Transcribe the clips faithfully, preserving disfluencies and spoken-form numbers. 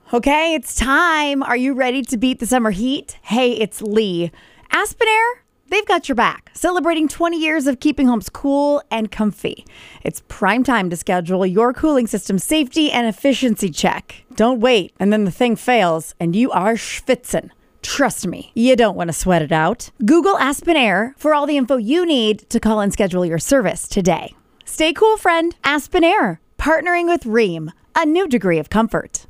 Okay, it's time. Are you ready to beat the summer heat? Hey, it's Lee. Aspen Air, they've got your back, celebrating twenty years of keeping homes cool and comfy. It's prime time to schedule your cooling system safety and efficiency check. Don't wait, and then the thing fails, and you are schwitzen. Trust me, you don't want to sweat it out. Google Aspen Air for all the info you need to call and schedule your service today. Stay cool, friend. Aspen Air, partnering with Rheem, a new degree of comfort.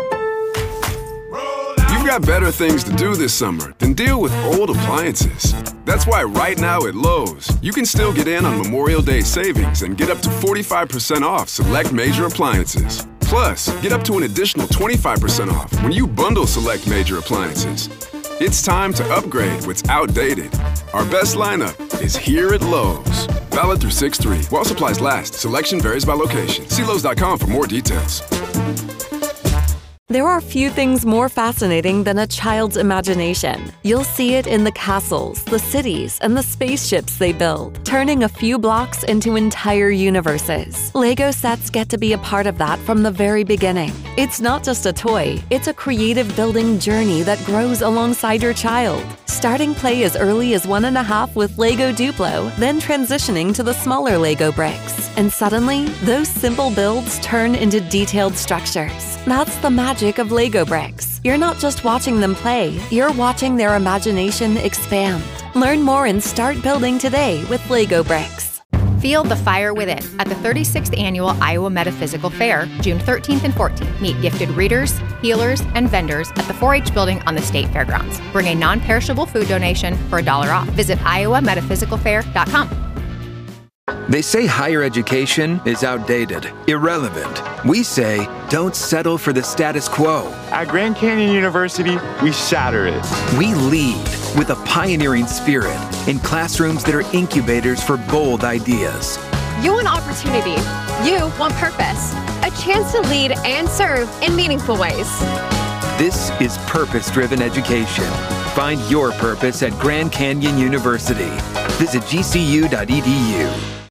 You've got better things to do this summer than deal with old appliances. That's why right now at Lowe's, you can still get in on Memorial Day savings and get up to forty-five percent off select major appliances. Plus, get up to an additional twenty-five percent off when you bundle select major appliances. It's time to upgrade what's outdated. Our best lineup is here at Lowe's. Valid through six three. While supplies last, selection varies by location. See Lowe's dot com for more details. There are few things more fascinating than a child's imagination. You'll see it in the castles, the cities, and the spaceships they build, turning a few blocks into entire universes. Lego sets get to be a part of that from the very beginning. It's not just a toy, it's a creative building journey that grows alongside your child. Starting play as early as one and a half with Lego Duplo, then transitioning to the smaller Lego bricks. And suddenly, those simple builds turn into detailed structures. That's the magic of Lego bricks. You're not just watching them play, you're watching their imagination expand. Learn more and start building today with Lego bricks. Feel the fire within at the thirty-sixth Annual Iowa Metaphysical Fair, June thirteenth and fourteenth. Meet gifted readers, healers, and vendors at the four H building on the State Fairgrounds. Bring a non-perishable food donation for a dollar off. Visit iowa metaphysical fair dot com. They say higher education is outdated, irrelevant. We say, don't settle for the status quo. At Grand Canyon University, we shatter it. We lead with a pioneering spirit in classrooms that are incubators for bold ideas. You want opportunity. You want purpose. A chance to lead and serve in meaningful ways. This is purpose-driven education. Find your purpose at Grand Canyon University. Visit G C U dot E D U.